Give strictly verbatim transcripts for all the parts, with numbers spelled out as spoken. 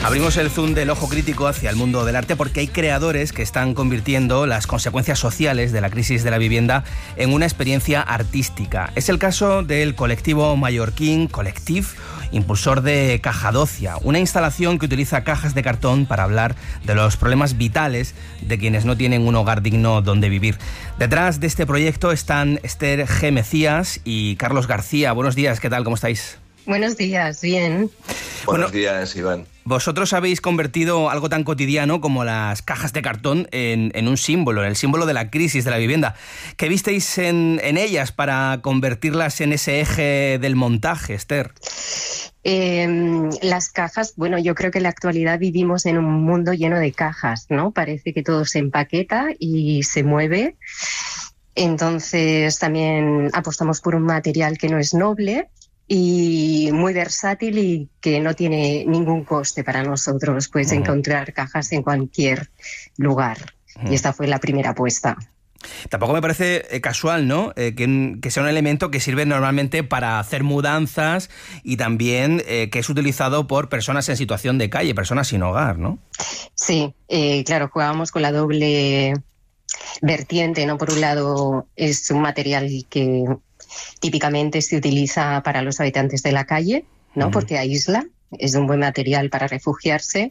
Abrimos el zoom del ojo crítico hacia el mundo del arte porque hay creadores que están convirtiendo las consecuencias sociales de la crisis de la vivienda en una experiencia artística. Es el caso del colectivo mallorquín Collectif, impulsor de Cajadocia, una instalación que utiliza cajas de cartón para hablar de los problemas vitales de quienes no tienen un hogar digno donde vivir. Detrás de este proyecto están Esther G. Mecías y Carlos García. Buenos días, ¿qué tal? ¿Cómo estáis? Buenos días, bien. Buenos Bueno, días, Iván. Vosotros habéis convertido algo tan cotidiano como las cajas de cartón en, en un símbolo, en el símbolo de la crisis de la vivienda. ¿Qué visteis en, en ellas para convertirlas en ese eje del montaje, Esther? Eh, las cajas, bueno, yo creo que en la actualidad vivimos en un mundo lleno de cajas, ¿no? Parece que todo se empaqueta y se mueve. Entonces también apostamos por un material que no es noble y muy versátil y que no tiene ningún coste para nosotros. Puedes uh-huh. encontrar cajas en cualquier lugar. Uh-huh. Y esta fue la primera apuesta. Tampoco me parece eh, casual, ¿no? Eh, que, que sea un elemento que sirve normalmente para hacer mudanzas y también eh, que es utilizado por personas en situación de calle, personas sin hogar, ¿no? Sí, eh, claro, jugábamos con la doble vertiente, ¿no? Por un lado es un material que típicamente se utiliza para los habitantes de la calle, ¿no? Uh-huh. Porque aísla, es un buen material para refugiarse.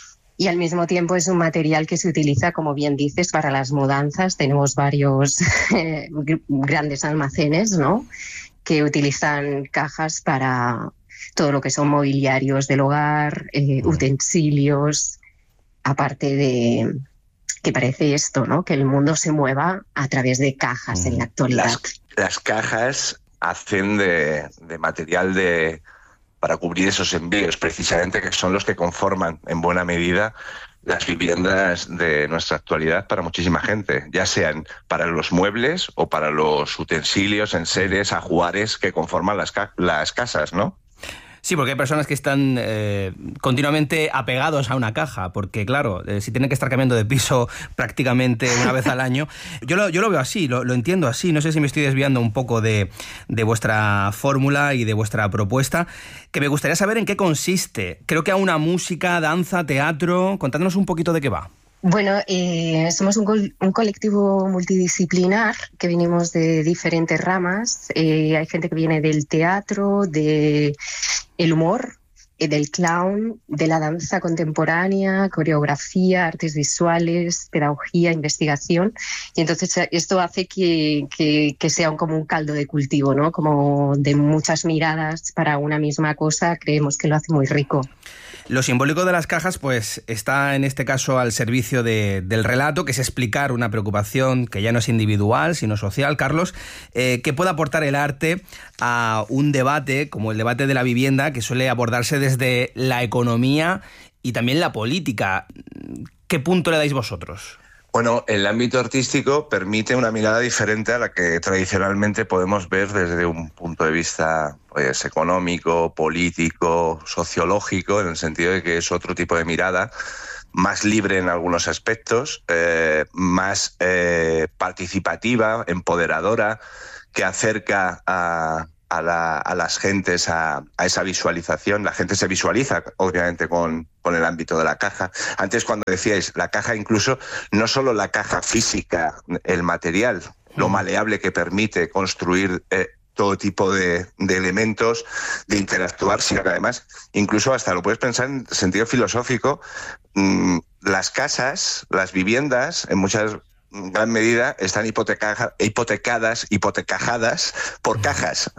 Y al mismo tiempo es un material que se utiliza, como bien dices, para las mudanzas. Tenemos varios eh, grandes almacenes, ¿no? Que utilizan cajas para todo lo que son mobiliarios del hogar, eh, utensilios, aparte de que parece esto, ¿no? Que el mundo se mueva a través de cajas en la actualidad. Las, las cajas hacen de, de material de... para cubrir esos envíos, precisamente, que son los que conforman en buena medida las viviendas de nuestra actualidad para muchísima gente, ya sean para los muebles o para los utensilios, enseres, ajuares que conforman las, ca- las casas, ¿no? Sí, porque hay personas que están eh, continuamente apegados a una caja, porque claro, eh, si tienen que estar cambiando de piso prácticamente una vez al año, yo lo, yo lo veo así, lo, lo entiendo así, no sé si me estoy desviando un poco de, de vuestra fórmula y de vuestra propuesta, que me gustaría saber en qué consiste. Creo que a una música, danza, teatro, contádnos un poquito de qué va. Bueno, eh, somos un, col- un colectivo multidisciplinar que venimos de diferentes ramas. Eh, hay gente que viene del teatro, de el humor, eh, del clown, de la danza contemporánea, coreografía, artes visuales, pedagogía, investigación. Y entonces esto hace que, que, que sea un, como un caldo de cultivo, ¿no? Como de muchas miradas para una misma cosa. Creemos que lo hace muy rico. Lo simbólico de las cajas, pues, está en este caso al servicio de, del relato, que es explicar una preocupación que ya no es individual, sino social, Carlos, eh, que puede aportar el arte a un debate, como el debate de la vivienda, que suele abordarse desde la economía y también la política. ¿Qué punto le dais vosotros? Bueno, el ámbito artístico permite una mirada diferente a la que tradicionalmente podemos ver desde un punto de vista pues, económico, político, sociológico, en el sentido de que es otro tipo de mirada, más libre en algunos aspectos, eh, más eh, participativa, empoderadora, que acerca a... A, la, a las gentes a, a esa visualización. La gente se visualiza, obviamente, con, con el ámbito de la caja. Antes, cuando decíais la caja, incluso no solo la caja física, el material, lo maleable que permite construir eh, todo tipo de, de elementos, de interactuar, sino que además, incluso hasta lo puedes pensar en sentido filosófico, mmm, las casas, las viviendas, en muchas en gran medida están hipoteca- hipotecadas, hipotecajadas por cajas.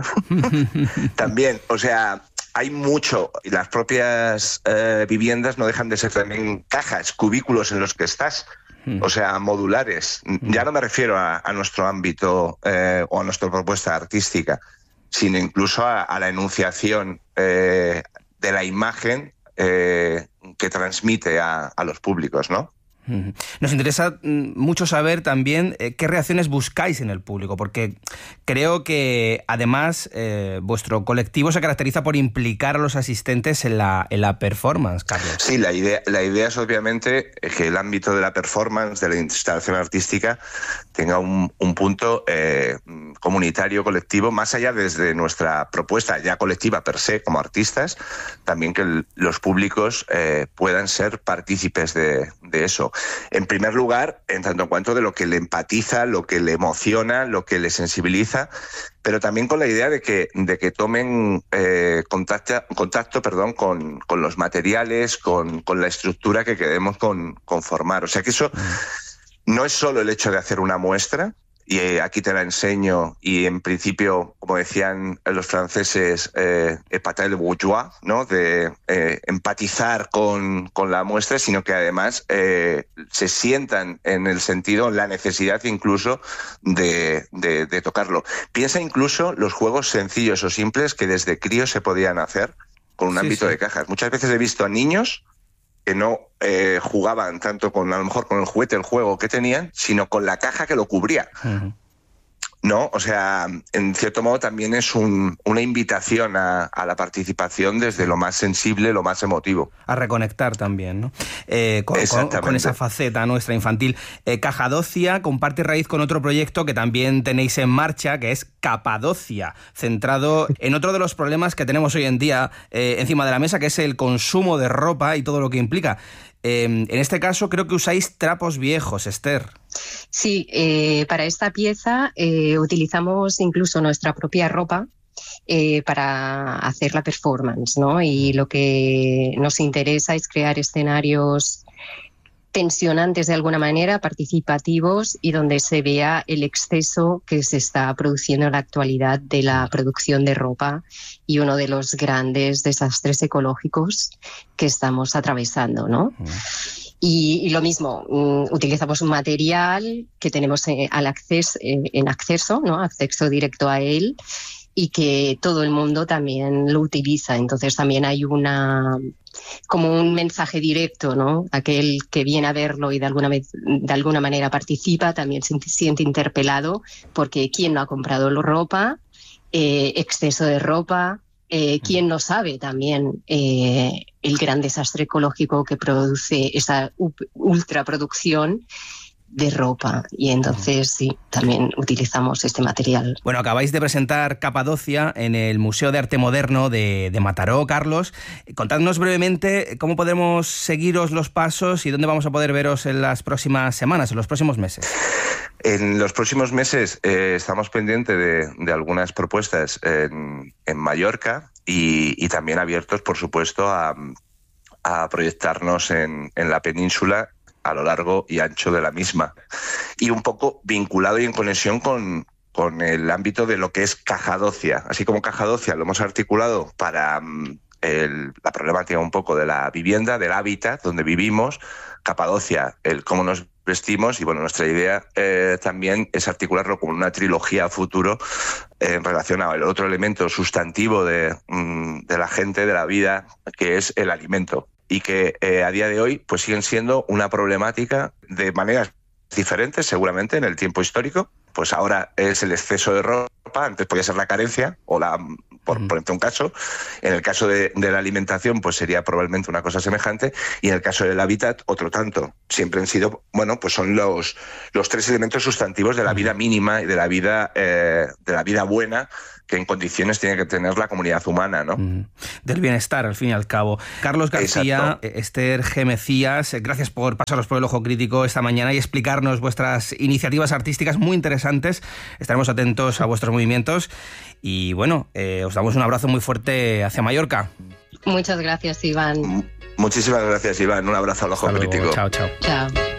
También, o sea, hay mucho, y las propias eh, viviendas no dejan de ser también cajas, cubículos en los que estás, o sea, modulares. Ya no me refiero a, a nuestro ámbito eh, o a nuestra propuesta artística, sino incluso a, a la enunciación eh, de la imagen eh, que transmite a, a los públicos, ¿no? Nos interesa mucho saber también eh, qué reacciones buscáis en el público, porque creo que además eh, vuestro colectivo se caracteriza por implicar a los asistentes en la, en la performance, Carlos. Sí, la idea, la idea es obviamente que el ámbito de la performance, de la instalación artística, tenga un, un punto eh, comunitario, colectivo, más allá desde nuestra propuesta ya colectiva per se como artistas, también que el, los públicos eh, puedan ser partícipes de, de eso. En primer lugar, en tanto en cuanto de lo que le empatiza, lo que le emociona, lo que le sensibiliza, pero también con la idea de que, de que tomen eh, contacto, contacto perdón, con, con los materiales, con, con la estructura que queremos con, conformar. O sea que eso no es solo el hecho de hacer una muestra, y eh, aquí te la enseño, y en principio, como decían los franceses, eh, épater le bourgeois, ¿no? De eh, empatizar con, con la muestra, sino que además eh, se sientan en el sentido, la necesidad incluso de, de, de tocarlo. Piensa incluso los juegos sencillos o simples que desde críos se podían hacer con un sí, ámbito sí. de cajas. Muchas veces he visto a niños que no eh, jugaban tanto con, a lo mejor, con el juguete, el juego que tenían, sino con la caja que lo cubría. Uh-huh. ¿No? O sea, en cierto modo también es un, una invitación a, a la participación desde lo más sensible, lo más emotivo. A reconectar también, ¿no? Eh, con, con, con esa faceta nuestra infantil. Eh, Cajadocia comparte raíz con otro proyecto que también tenéis en marcha, que es Capadocia, centrado en otro de los problemas que tenemos hoy en día eh, encima de la mesa, que es el consumo de ropa y todo lo que implica. Eh, en este caso creo que usáis trapos viejos, Esther. Sí, eh, para esta pieza eh, utilizamos incluso nuestra propia ropa eh, para hacer la performance, ¿no? Y lo que nos interesa es crear escenarios tensionantes de alguna manera, participativos, y donde se vea el exceso que se está produciendo en la actualidad de la producción de ropa y uno de los grandes desastres ecológicos que estamos atravesando, ¿no? Mm. Y, y lo mismo, um, utilizamos un material que tenemos eh, al acceso, eh, en acceso, ¿no? Acceso directo a él, y que todo el mundo también lo utiliza. Entonces también hay una como un mensaje directo, ¿no? Aquel que viene a verlo y de alguna vez, de alguna manera participa, también se siente interpelado, porque ¿quién no ha comprado la ropa? Eh, exceso de ropa. Eh, ¿Quién no sabe también eh, el gran desastre ecológico que produce esa ultraproducción de ropa? Y entonces sí, también utilizamos este material. Bueno, acabáis de presentar Capadocia en el Museo de Arte Moderno de, de Mataró, Carlos. Contadnos brevemente cómo podemos seguiros los pasos y dónde vamos a poder veros en las próximas semanas, en los próximos meses. En los próximos meses eh, estamos pendientes de, de algunas propuestas en, en Mallorca y, y también abiertos, por supuesto, a, a proyectarnos en, en la península a lo largo y ancho de la misma. Y un poco vinculado y en conexión con, con el ámbito de lo que es Cajadocia. Así como Cajadocia lo hemos articulado para el, la problemática un poco de la vivienda, del hábitat donde vivimos, Capadocia, el cómo nos vestimos, y bueno, nuestra idea eh, también es articularlo como una trilogía a futuro eh, en relación al otro elemento sustantivo de, mm, de la gente, de la vida, que es el alimento. Y que eh, a día de hoy pues siguen siendo una problemática de maneras diferentes, seguramente, en el tiempo histórico. Pues ahora es el exceso de ropa, antes podía ser la carencia, o la, por ponerte un caso. En el caso de, de la alimentación, pues sería probablemente una cosa semejante, y en el caso del hábitat, otro tanto. Siempre han sido, bueno, pues son los, los tres elementos sustantivos de la vida mínima y de la vida, eh, de la vida buena, que en condiciones tiene que tener la comunidad humana, ¿no? Mm, del bienestar, al fin y al cabo. Carlos García, exacto. Esther G. Mecías, gracias por pasaros por el ojo crítico esta mañana y explicarnos vuestras iniciativas artísticas muy interesantes. Estaremos atentos a vuestros movimientos y, bueno, eh, os damos un abrazo muy fuerte hacia Mallorca. Muchas gracias, Iván. Muchísimas gracias, Iván. Un abrazo al ojo Hasta crítico. Luego. Chao, chao. Chao.